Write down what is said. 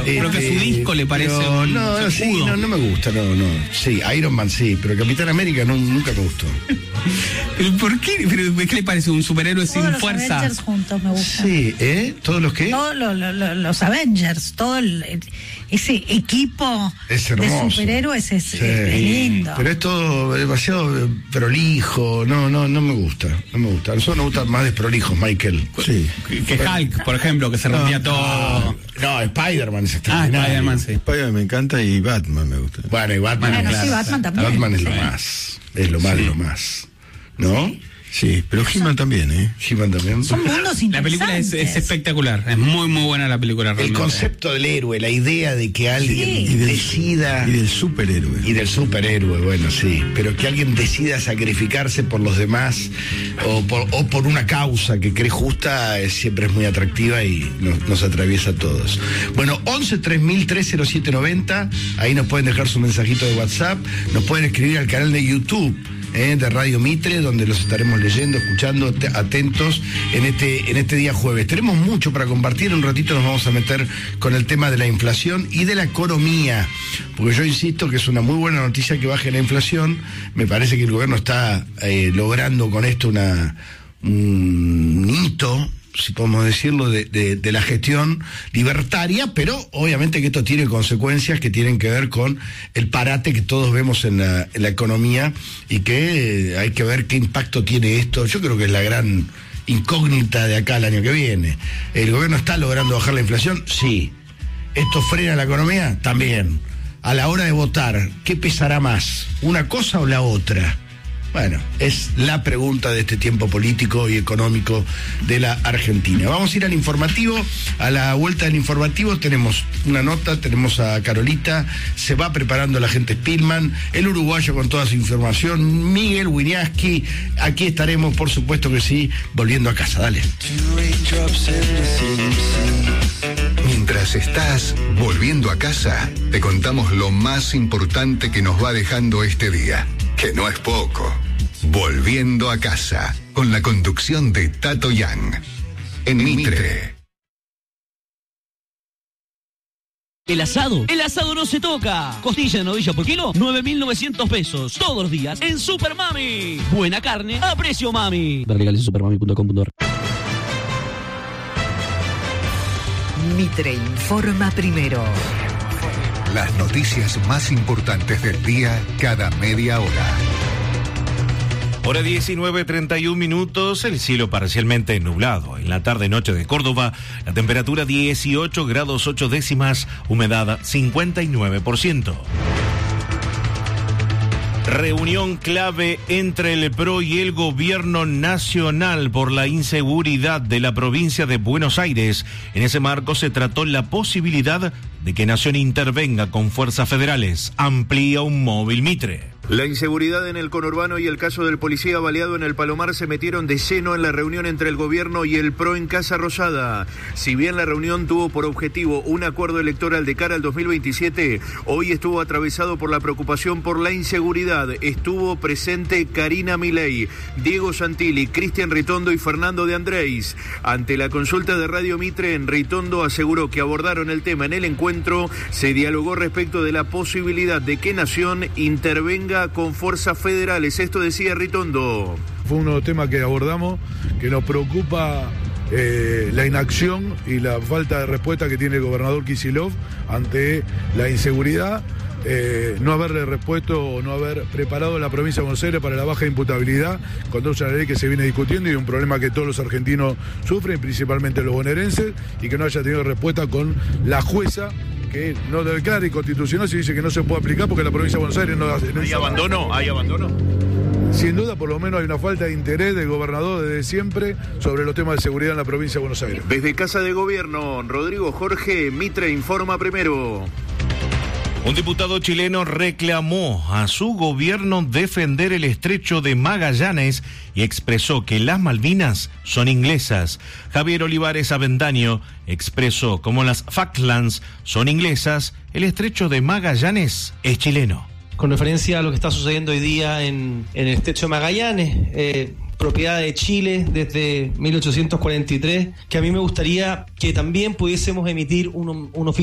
Creo que su disco le parece no me gusta, no. Sí, Iron Man sí, pero Capitán América nunca me gustó. ¿Pero por qué? ¿Qué le parece un superhéroe todos sin los fuerza? Avengers juntos me gustan. Sí, ¿Todos los qué? Todos los Avengers, ese equipo de superhéroes es lindo. Pero es todo demasiado prolijo, no me gusta. A nosotros nos gustan más desprolijos, Michael. Sí. Que Hulk, por ejemplo, que se rompía todo. No, Spider-Man es extraordinario. Spider-Man, sí. Spider-Man me encanta y Batman me gusta. Bueno, y Batman. Sí, Batman también. Batman es lo más. Es lo más de lo más. ¿No? Sí, pero He-Man también, He-Man también. Son mundos interesantes. La película es espectacular, es muy muy buena la película realmente. El concepto del héroe, la idea de que alguien decida... Y del superhéroe. Y del superhéroe, bueno, sí. Pero que alguien decida sacrificarse por los demás o por una causa que cree justa siempre es muy atractiva y nos atraviesa a todos. Bueno, 11 3000 30790, ahí nos pueden dejar su mensajito de WhatsApp, nos pueden escribir al canal de YouTube de Radio Mitre, donde los estaremos leyendo, escuchando, atentos en este día jueves. Tenemos mucho para compartir, un ratito nos vamos a meter con el tema de la inflación y de la economía, porque yo insisto que es una muy buena noticia que baje la inflación. Me parece que el gobierno está logrando con esto un hito, si podemos decirlo, de la gestión libertaria, pero obviamente que esto tiene consecuencias que tienen que ver con el parate que todos vemos en la economía y que hay que ver qué impacto tiene esto. Yo creo que es la gran incógnita de acá al año que viene. ¿El gobierno está logrando bajar la inflación? Sí. ¿Esto frena la economía? También. A la hora de votar, ¿qué pesará más? ¿Una cosa o la otra? Bueno, es la pregunta de este tiempo político y económico de la Argentina. Vamos a ir al informativo. A la vuelta del informativo tenemos una nota, tenemos a Carolita, se va preparando la gente Spillman, el uruguayo con toda su información, Miguel Wiñaski. Aquí estaremos, por supuesto que sí, volviendo a casa. Dale. Mientras estás volviendo a casa, te contamos lo más importante que nos va dejando este día, que no es poco. Volviendo a casa, con la conducción de Tato Yang. En Mitre. El asado no se toca. Costilla de novilla por kilo, 9.900 pesos. Todos los días en Super Mami. Buena carne a precio mami. Ver legales en supermami.com.ar. Mitre informa primero. Las noticias más importantes del día cada media hora. Hora 19:31 minutos, el cielo parcialmente nublado. En la tarde-noche de Córdoba, la temperatura 18 grados 8 décimas, humedad 59%. Reunión clave entre el PRO y el gobierno nacional por la inseguridad de la provincia de Buenos Aires. En ese marco se trató la posibilidad de que Nación intervenga con fuerzas federales. Amplía un móvil Mitre. La inseguridad en el conurbano y el caso del policía baleado en el Palomar se metieron de lleno en la reunión entre el gobierno y el PRO en Casa Rosada. Si bien la reunión tuvo por objetivo un acuerdo electoral de cara al 2027, hoy estuvo atravesado por la preocupación por la inseguridad. Estuvo presente Karina Milei, Diego Santilli, Cristian Ritondo y Fernando de Andrés. Ante la consulta de Radio Mitre, Ritondo aseguró que abordaron el tema en el encuentro. Se dialogó respecto de la posibilidad de que Nación intervenga con fuerzas federales. Esto decía Ritondo. Fue uno de los temas que abordamos, que nos preocupa la inacción y la falta de respuesta que tiene el gobernador Kicillof ante la inseguridad, no haberle respuesto o no haber preparado la provincia de Buenos Aires para la baja imputabilidad, cuando es una ley que se viene discutiendo y un problema que todos los argentinos sufren, principalmente los bonaerenses, y que no haya tenido respuesta con la jueza, que no declara inconstitucional si dice que no se puede aplicar porque la provincia de Buenos Aires no hace. ¿Hay abandono? ¿Hay abandono? Sin duda, por lo menos hay una falta de interés del gobernador desde siempre sobre los temas de seguridad en la provincia de Buenos Aires. Desde Casa de Gobierno, Rodrigo Jorge, Mitre informa primero. Un diputado chileno reclamó a su gobierno defender el estrecho de Magallanes y expresó que las Malvinas son inglesas. Javier Olivares Avendaño expresó como las Falklands son inglesas, el estrecho de Magallanes es chileno. Con referencia a lo que está sucediendo hoy día en el estrecho de Magallanes, propiedad de Chile desde 1843, que a mí me gustaría que también pudiésemos emitir un oficio